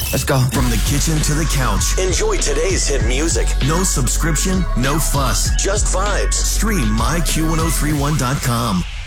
Let's go. From the kitchen to the couch. Enjoy today's hit music. No subscription, no fuss. Just vibes. Stream myQ1031.com.